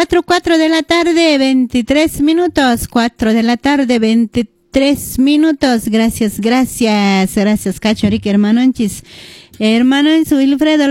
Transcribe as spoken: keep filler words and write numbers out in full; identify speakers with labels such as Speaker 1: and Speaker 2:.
Speaker 1: cuatro, cuatro de la tarde, veintitrés minutos, cuatro de la tarde, veintitrés minutos. Gracias, gracias, gracias, Cacho, Rick, hermano Enchis, hermano Enzo Wilfredo.